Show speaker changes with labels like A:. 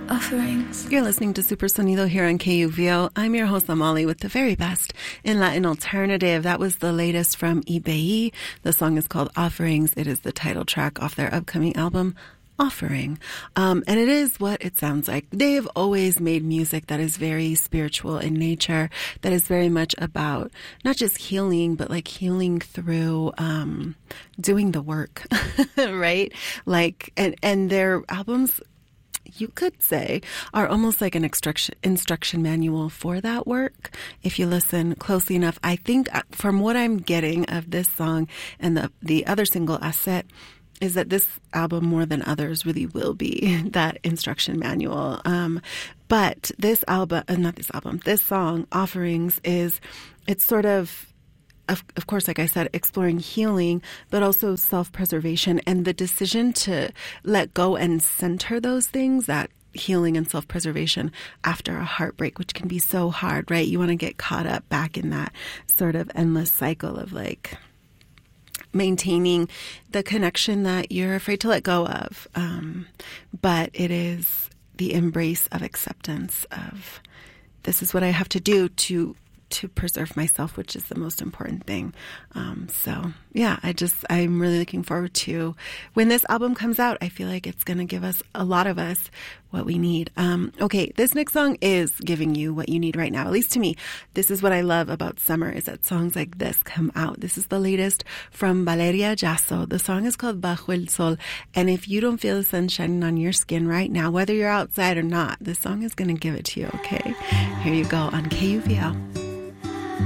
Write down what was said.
A: Offerings.
B: You're listening to Super Sonido here on KUVO. I'm your host, Amali, with the very best in Latin alternative. That was the latest from Ibeyi. The song is called Offerings. It is the title track off their upcoming album, Offering. And it is what it sounds like. They've always made music that is very spiritual in nature, that is very much about not just healing, but like healing through doing the work, right? Like, and their albums, you could say, are almost like an instruction manual for that work. If you listen closely enough, I think from what I'm getting of this song and the other single, Asset, is that this album, more than others, really will be that instruction manual. But this this song, Offerings, it's sort of course, like I said, exploring healing, but also self-preservation and the decision to let go and center those things, that healing and self-preservation after a heartbreak, which can be so hard, right? You want to get caught up back in that sort of endless cycle of like maintaining the connection that you're afraid to let go of. But it is the embrace of acceptance of, this is what I have to do to preserve myself, which is the most important thing. So yeah, I'm really looking forward to when this album comes out. I feel like it's going to give a lot of us what we need. Okay, this next song is giving you what you need right now, at least to me. This is what I love about summer, is that songs like this come out. This is the latest from Valeria Jasso. The song is called Bajo el Sol. And if you don't feel the sun shining on your skin right now, whether you're outside or not, this song is going to give it to you, okay? Here you go on KUVL.